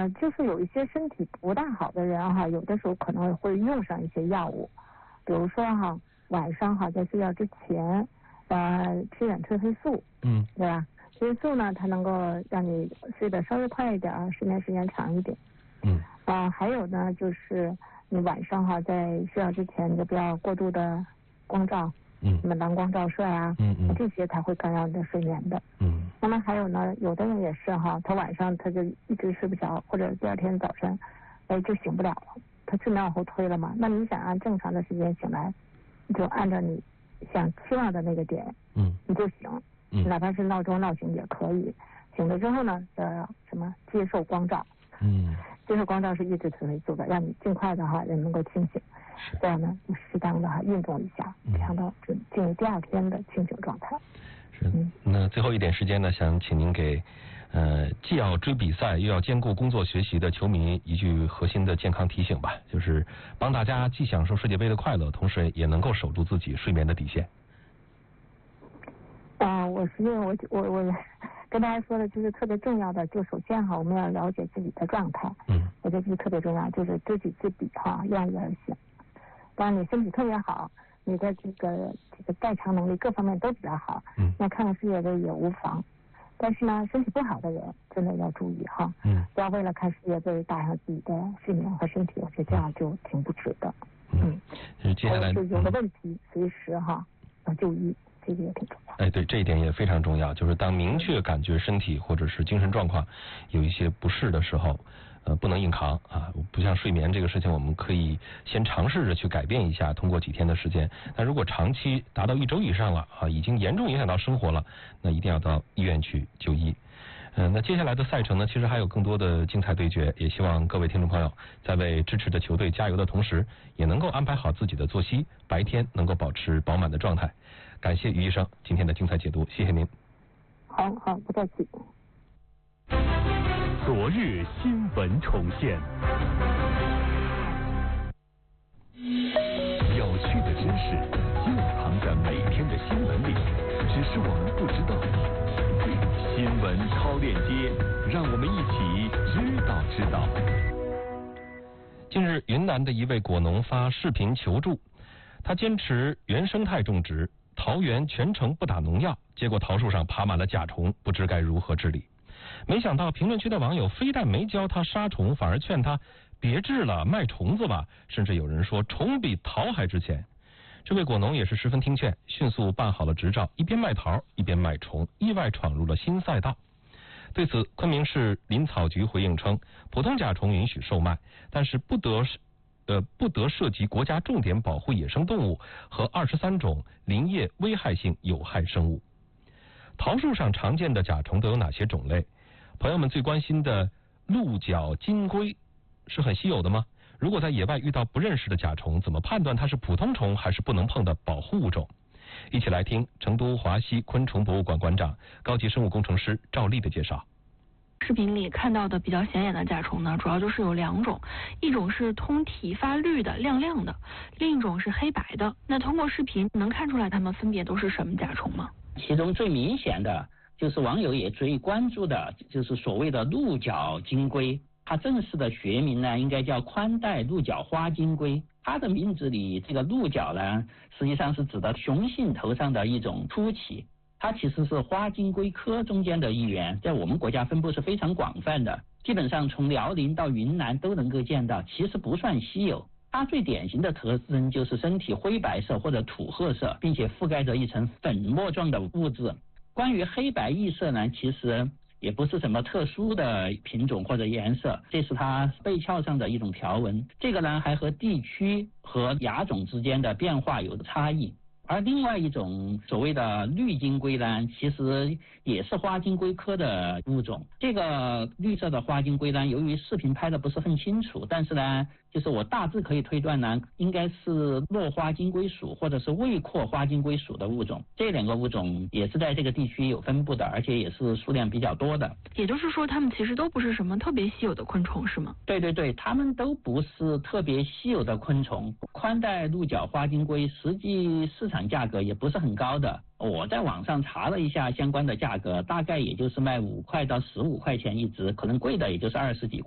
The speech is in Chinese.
就是有一些身体不大好的人哈，有的时候可能会用上一些药物，比如说哈，晚上哈在睡觉之前，吃点褪黑素，对吧？褪黑素呢，它能够让你睡得稍微快一点，睡眠时间长一点。还有呢，就是你晚上哈在睡觉之前，你就不要过度的光照，什么蓝光照射啊，这些它会干扰你的睡眠的。那么还有呢，有的人也是哈，他晚上他就一直睡不着，或者第二天早晨，就醒不了了，他睡眠往后推了嘛。那你想按正常的时间醒来，你就按照你想期望的那个点，你就醒，哪怕是闹钟闹醒也可以。醒了之后呢，接受光照，接受光照是抑制褪黑素的，让你尽快的哈人能够清醒。这样呢，就适当的运动一下，这样的就进入第二天的清醒状态。 那最后一点时间呢，想请您给既要追比赛又要兼顾工作学习的球迷一句核心的健康提醒吧，就是帮大家既享受世界杯的快乐，同时也能够守住自己睡眠的底线。 我跟大家说的就是特别重要的，就首先哈，我们要了解自己的状态，我觉得这是特别重要，就是知己知彼哈，量力而行。当然你身体特别好，你的这个代偿能力各方面都比较好，那看看世界杯也无妨。但是呢，身体不好的人真的要注意哈，不要为了看世界杯打上自己的睡眠和身体，我觉得这样就挺不值的。 接下来就有的问题随时哈要就医，这个也挺重要。 对，这一点也非常重要，就是当明确感觉身体或者是精神状况有一些不适的时候，不能硬扛啊！不像睡眠这个事情，我们可以先尝试着去改变一下，通过几天的时间。但如果长期达到1周以上了啊，已经严重影响到生活了，那一定要到医院去就医。那接下来的赛程呢，其实还有更多的精彩对决，也希望各位听众朋友在为支持的球队加油的同时，也能够安排好自己的作息，白天能够保持饱满的状态。感谢于医生今天的精彩解读，谢谢您。 好，不客气。 昨日新闻重现，有趣的知识就藏在每天的新闻里，只是我们不知道。新闻超链接，让我们一起知道。 近日，云南的一位果农发视频求助，他坚持原生态种植，桃园全程不打农药，结果桃树上爬满了甲虫，不知该如何治理。没想到评论区的网友非但没教他杀虫，反而劝他别治了，卖虫子吧，甚至有人说虫比桃还值钱。这位果农也是十分听劝，迅速办好了执照，一边卖桃一边卖虫，意外闯入了新赛道。对此，昆明市林草局回应称，普通甲虫允许售卖，但是不得涉及国家重点保护野生动物和23种林业危害性有害生物。桃树上常见的甲虫都有哪些种类？朋友们最关心的鹿角金龟是很稀有的吗？如果在野外遇到不认识的甲虫，怎么判断它是普通虫还是不能碰的保护物种？一起来听成都华西昆虫博物馆馆长、高级生物工程师赵丽的介绍。 视频里看到的比较显眼的甲虫呢，主要就是有2种，一种是通体发绿的亮亮的，另一种是黑白的。那通过视频能看出来它们分别都是什么甲虫吗？ 其中最明显的就是网友也最关注的，就是所谓的鹿角金龟。它正式的学名呢，应该叫宽带鹿角花金龟。它的名字里这个鹿角呢，实际上是指的雄性头上的一种突起。它其实是花金龟科中间的一员，在我们国家分布是非常广泛的，基本上从辽宁到云南都能够见到，其实不算稀有。它最典型的特征就是身体灰白色或者土褐色，并且覆盖着一层粉末状的物质。关于黑白异色呢，其实也不是什么特殊的品种或者颜色，这是它背壳上的一种条纹。这个呢还和地区和亚种之间的变化有差异。而另外一种所谓的绿金龟呢，其实也是花金龟科的物种。这个绿色的花金龟呢，由于视频拍的不是很清楚，但是呢，就是我大致可以推断呢，应该是落花金龟属或者是未阔花金龟属的物种。这2个物种也是在这个地区有分布的，而且也是数量比较多的。 也就是说，它们其实都不是什么特别稀有的昆虫，是吗？ 对，它们都不是特别稀有的昆虫。宽带鹿角花金龟实际市场价格也不是很高的，我在网上查了一下相关的价格，大概也就是卖5块到15块钱一只，可能贵的也就是20几块。